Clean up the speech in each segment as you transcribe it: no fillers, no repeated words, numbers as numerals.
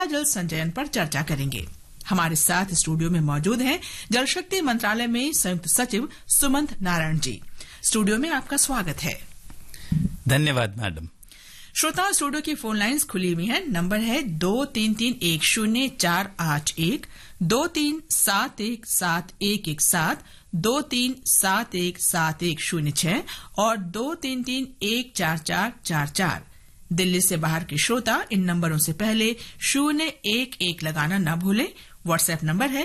जल संचयन पर चर्चा करेंगे। हमारे साथ स्टूडियो में मौजूद हैं जल शक्ति मंत्रालय में संयुक्त सचिव सुमंत नारायण जी। स्टूडियो में आपका स्वागत है। धन्यवाद मैडम। श्रोता, स्टूडियो की फोन लाइंस खुली हुई है। नंबर है 23310481, 23717117, 23717106 और 23314444। दिल्ली से बाहर के श्रोता इन नंबरों से पहले 011 लगाना न भूलें। व्हाट्सएप नंबर है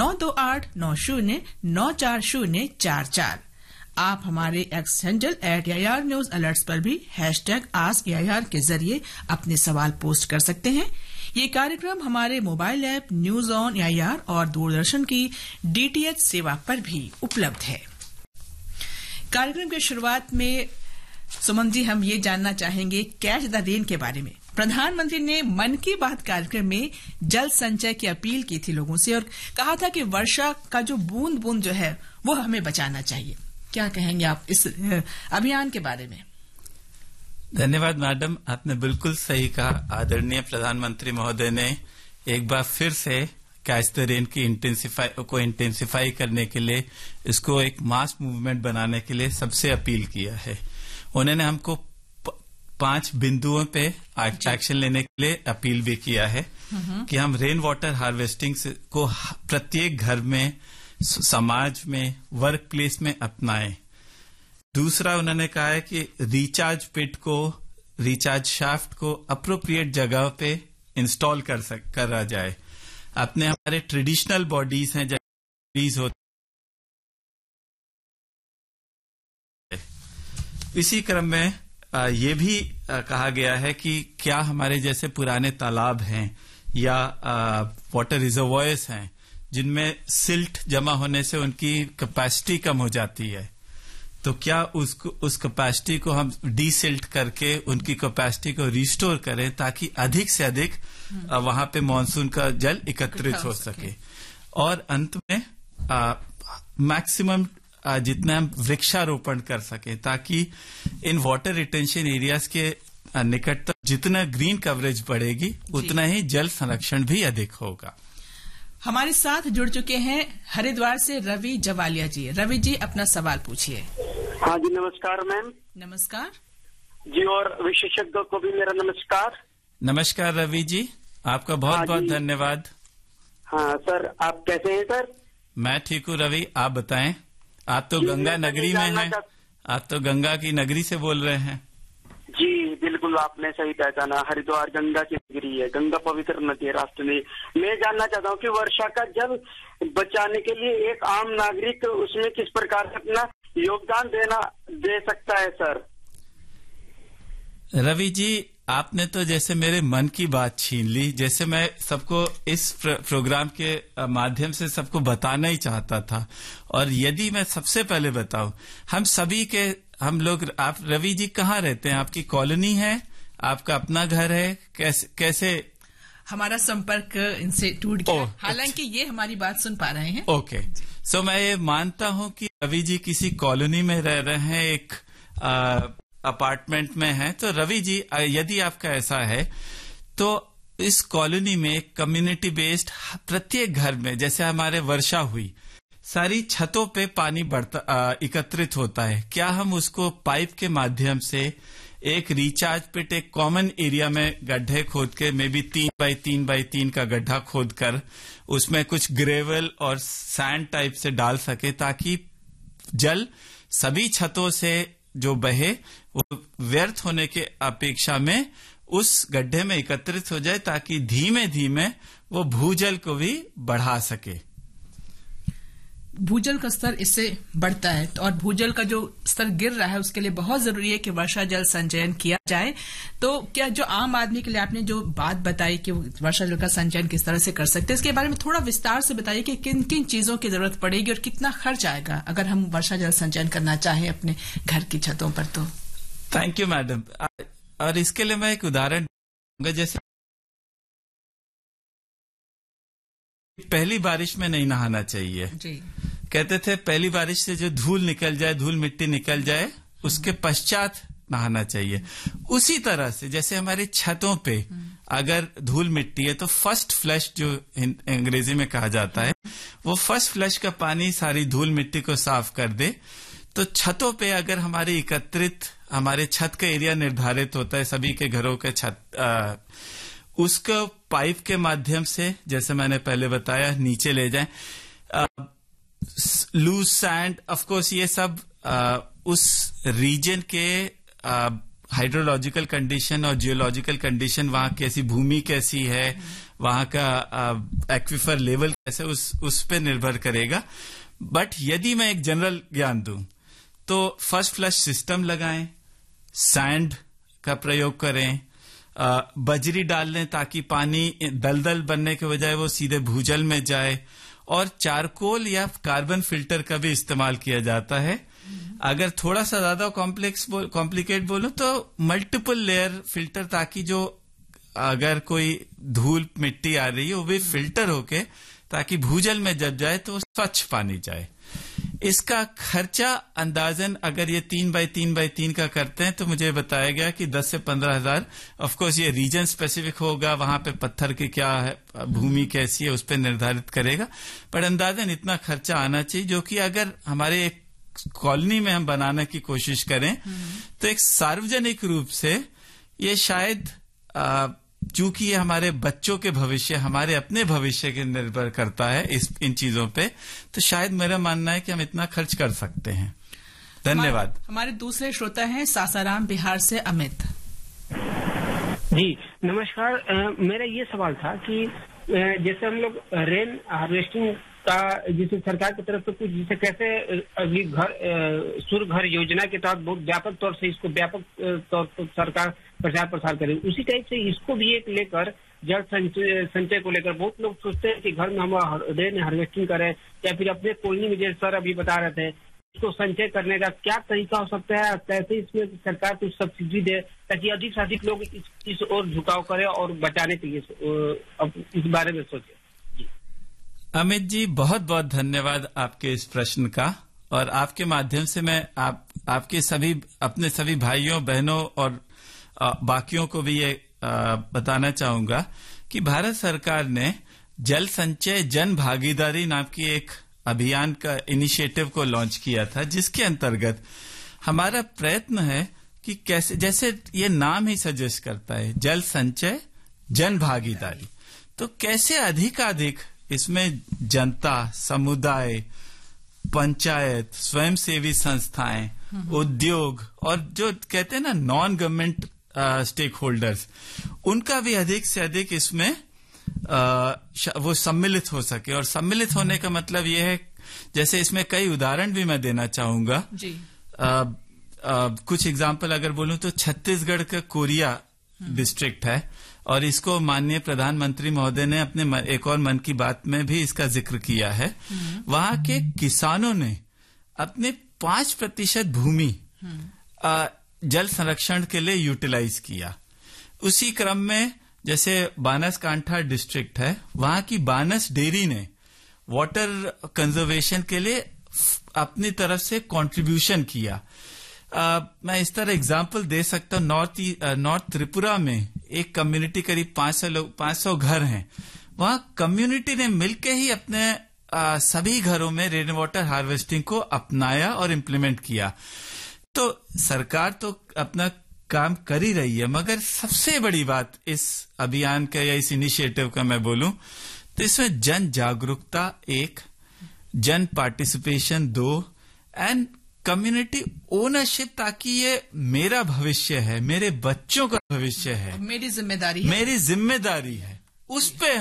9289094044। आप हमारे x handle @AIR news alerts पर भी #AskAIR के जरिए अपने सवाल पोस्ट कर सकते हैं। ये कार्यक्रम हमारे mobile app news on AIR और दूरदर्शन की DTH सेवा पर भी उपलब्ध है। कार्यक्रम की शुरुआत में सुमन जी, हम ये जानना चाहेंगे कैच द रेन के बारे में। प्रधानमंत्री ने मन की बात कार्यक्रम में जल संचय की अपील की थी लोगों से और कहा था कि वर्षा का जो बूंद बूंद जो है वो हमें बचाना चाहिए। क्या कहेंगे आप इस अभियान के बारे में? धन्यवाद मैडम, आपने बिल्कुल सही कहा। आदरणीय प्रधानमंत्री महोदय ने एक बार फिर से कैच द रेन की इंटेंसिफाई करने के लिए, इसको एक मास मूवमेंट बनाने के लिए सबसे अपील किया है। उन्होंने हमको 5 बिंदुओं पे एक्शन लेने के लिए अपील भी किया है कि हम रेन वाटर हार्वेस्टिंग को प्रत्येक घर में, समाज में, वर्क प्लेस में अपनाएं। दूसरा, उन्होंने कहा है कि रिचार्ज शाफ्ट को अप्रोप्रिएट जगह पे इंस्टॉल करा जाए। अपने हमारे ट्रेडिशनल बॉडीज हैं, बॉडीज होते, इसी क्रम में ये भी कहा गया है कि क्या हमारे जैसे पुराने तालाब हैं या वाटर रिजर्वॉयर्स हैं जिनमें सिल्ट जमा होने से उनकी कैपेसिटी कम हो जाती है, तो क्या उस कैपेसिटी को हम डीसिल्ट करके उनकी कैपेसिटी को रिस्टोर करें ताकि अधिक से अधिक वहां पे मानसून का जल एकत्रित हो सके। और अंत में मैक्सिमम जितना हम वृक्षारोपण कर सकें ताकि इन वाटर रिटेंशन एरियाज के निकटतम जितना ग्रीन कवरेज बढ़ेगी उतना ही जल संरक्षण भी अधिक होगा। हमारे साथ जुड़ चुके हैं हरिद्वार से रवि जवालिया जी। रवि जी, अपना सवाल पूछिए। हाँ जी, नमस्कार मैम। नमस्कार जी, और विशेषज्ञों को भी मेरा नमस्कार। नमस्कार रवि जी, आपका बहुत बहुत धन्यवाद। हाँ सर, आप कैसे हैं सर? मैं ठीक हूँ रवि, आप बताएं। आप तो गंगा नगरी में हैं, आप तो गंगा की नगरी से बोल रहे हैं। जी बिल्कुल, आपने सही पहचाना। हरिद्वार गंगा की नगरी है, गंगा पवित्र नदी है राष्ट्र में। मैं जानना चाहता हूँ कि वर्षा का जल बचाने के लिए एक आम नागरिक उसमें किस प्रकार से अपना योगदान दे सकता है सर? रवि जी, आपने तो जैसे मेरे मन की बात छीन ली। जैसे मैं सबको इस प्रोग्राम के माध्यम से सबको बताना ही चाहता था। और यदि मैं सबसे पहले बताऊं, हम लोग, आप रवि जी कहाँ रहते हैं? आपकी कॉलोनी है, आपका अपना घर है, कैसे? हमारा संपर्क इनसे टूट गया, हालांकि ये हमारी बात सुन पा रहे हैं। ओके, सो मैं ये मानता हूं कि रवि जी किसी कॉलोनी में रह रहे हैं, एक अपार्टमेंट में है। तो रवि जी, यदि आपका ऐसा है तो इस कॉलोनी में कम्युनिटी बेस्ड प्रत्येक घर में, जैसे हमारे वर्षा हुई, सारी छतों पे पानी एकत्रित होता है। क्या हम उसको पाइप के माध्यम से एक रिचार्ज पिट, एक कॉमन एरिया में गड्ढे खोद के, मे बी 3 बाई 3 बाई 3 का गड्ढा खोद कर उसमें कुछ ग्रेवल और सैंड टाइप से डाल सके ताकि जल सभी छतों से जो बहे वो व्यर्थ होने के अपेक्षा में उस गड्ढे में एकत्रित हो जाए ताकि धीमे धीमे वो भूजल को भी बढ़ा सके। भूजल का स्तर इससे बढ़ता है और भूजल का जो स्तर गिर रहा है उसके लिए बहुत जरूरी है कि वर्षा जल संचयन किया जाए। तो क्या जो आम आदमी के लिए आपने जो बात बताई कि वर्षा जल का संचयन किस तरह से कर सकते हैं, इसके बारे में थोड़ा विस्तार से बताइए कि किन किन चीजों की जरूरत पड़ेगी और कितना खर्च आएगा अगर हम वर्षा जल संचयन करना चाहें अपने घर की छतों पर? तो थैंक यू मैडम। और इसके लिए मैं एक उदाहरण, जैसे पहली बारिश में नहीं नहाना चाहिए जी। कहते थे पहली बारिश से जो धूल निकल जाए, धूल मिट्टी निकल जाए, उसके पश्चात नहाना चाहिए। उसी तरह से जैसे हमारी छतों पे अगर धूल मिट्टी है तो फर्स्ट फ्लश जो अंग्रेजी में कहा जाता है, वो फर्स्ट फ्लश का पानी सारी धूल मिट्टी को साफ कर दे। तो छतों पे अगर हमारे एकत्रित हमारे छत का एरिया निर्धारित होता है सभी के घरों के छत, उसको पाइप के माध्यम से जैसे मैंने पहले बताया नीचे ले जाएं। लूज सैंड, ऑफ कोर्स ये सब उस रीजन के हाइड्रोलॉजिकल कंडीशन और जियोलॉजिकल कंडीशन, वहां कैसी भूमि कैसी है, वहां का एक्विफर लेवल कैसे, उस पे निर्भर करेगा। बट यदि मैं एक जनरल ज्ञान दूं तो फर्स्ट फ्लश सिस्टम लगाएं, सैंड का प्रयोग करें, बजरी डाल लें ताकि पानी दलदल बनने के बजाय वो सीधे भूजल में जाए, और चारकोल या कार्बन फिल्टर का भी इस्तेमाल किया जाता है। अगर थोड़ा सा ज्यादा कॉम्प्लिकेट बोलूं तो मल्टीपल लेयर फिल्टर, ताकि जो अगर कोई धूल मिट्टी आ रही है वो भी फिल्टर होके ताकि भूजल में जब जाए तो स्वच्छ पानी जाए। इसका खर्चा अंदाजन अगर ये 3x3x3 का करते हैं तो मुझे बताया गया कि 10 से 15 हजार। ऑफकोर्स ये रीजन स्पेसिफिक होगा, वहां पे पत्थर की क्या है, भूमि कैसी है, उस पर निर्धारित करेगा। पर अंदाजन इतना खर्चा आना चाहिए, जो कि अगर हमारे एक कॉलोनी में हम बनाने की कोशिश करें तो एक सार्वजनिक रूप से ये शायद चूंकि ये हमारे बच्चों के भविष्य, हमारे अपने भविष्य के निर्भर करता है इन चीजों पे, तो शायद मेरा मानना है कि हम इतना खर्च कर सकते हैं। धन्यवाद। हमारे दूसरे श्रोता हैं सासाराम बिहार से अमित जी। नमस्कार। मेरा ये सवाल था कि जैसे हम लोग रेन हार्वेस्टिंग का जिसे सरकार की तरफ से कुछ जिसे कैसे अभी सूर्य घर योजना के तहत बहुत व्यापक तौर से इसको व्यापक तौर पर सरकार प्रचार प्रसार करे, उसी टाइप से इसको भी एक लेकर जल संचय को लेकर बहुत लोग सोचते हैं कि घर में हम रेन हार्वेस्टिंग करें, या फिर अपने कॉलोनी में जैसे सर अभी बता रहे थे इसको संचय करने का क्या तरीका हो सकता है, कैसे इसमें सरकार कुछ सब्सिडी दे ताकि अधिक से अधिक लोग इस ओर झुकाव करें और बचाने के लिए इस बारे में सोचे। अमित जी, बहुत बहुत धन्यवाद आपके इस प्रश्न का, और आपके माध्यम से मैं आपके अपने सभी भाइयों बहनों और बाकियों को भी ये बताना चाहूंगा कि भारत सरकार ने जल संचय जन भागीदारी नाम की एक अभियान का इनिशिएटिव को लॉन्च किया था, जिसके अंतर्गत हमारा प्रयत्न है कि कैसे, जैसे ये नाम ही सजेस्ट करता है, जल संचय जन भागीदारी, तो कैसे अधिकाधिक इसमें जनता, समुदाय, पंचायत, स्वयंसेवी संस्थाएं, उद्योग और जो कहते हैं ना नॉन गवर्नमेंट स्टेक होल्डर्स, उनका भी अधिक से अधिक इसमें वो सम्मिलित हो सके। और सम्मिलित होने का मतलब ये है, जैसे इसमें कई उदाहरण भी मैं देना चाहूंगा जी। कुछ एग्जाम्पल अगर बोलूं तो छत्तीसगढ़ का कोरिया डिस्ट्रिक्ट है, और इसको माननीय प्रधानमंत्री महोदय ने अपने एक और मन की बात में भी इसका जिक्र किया है। वहां के किसानों ने अपने 5% भूमि जल संरक्षण के लिए यूटिलाइज किया। उसी क्रम में जैसे बानसकांठा डिस्ट्रिक्ट है, वहां की बानस डेयरी ने वाटर कंजर्वेशन के लिए अपनी तरफ से कंट्रीब्यूशन किया। मैं इस तरह एग्जाम्पल दे सकता हूँ, नॉर्थ त्रिपुरा में एक कम्युनिटी करीब 500 घर हैं, वहां कम्युनिटी ने मिलकर ही अपने सभी घरों में रेन वाटर हार्वेस्टिंग को अपनाया और इम्प्लीमेंट किया। तो सरकार तो अपना काम कर ही रही है, मगर सबसे बड़ी बात इस अभियान का या इस इनिशिएटिव का मैं बोलूं तो इसमें जन जागरूकता 1, जन पार्टिसिपेशन 2 एंड कम्युनिटी ओनरशिप, ताकि ये मेरा भविष्य है, मेरे बच्चों का भविष्य है, मेरी जिम्मेदारी है, उस पे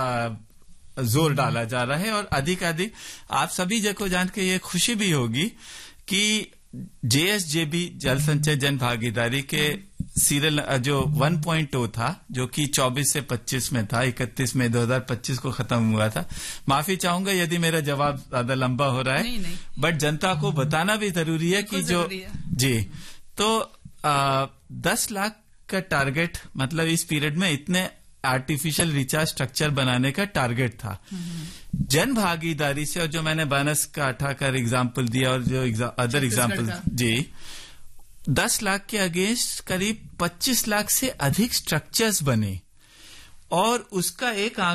जोर डाला जा रहा है। और अधिक आप सभी को जान के ये खुशी भी होगी कि JSJB जल संचय जन भागीदारी के सीरियल जो 1.0 था, जो कि 24 से 25 में था, 31 मई 2025 को खत्म हुआ था। माफी चाहूंगा यदि मेरा जवाब ज्यादा लंबा हो रहा है, नहीं। बट जनता को बताना भी जरूरी है कि जो जी, तो 10 लाख का टारगेट, मतलब इस पीरियड में इतने आर्टिफिशियल रिचार्ज स्ट्रक्चर बनाने का टारगेट था जन भागीदारी से। और जो मैंने बानसकांठा का एग्जाम्पल दिया और जो अदर एग्जाम्पल जी, 10 लाख के अगेंस्ट करीब 25 लाख से अधिक स्ट्रक्चर्स बने और उसका एक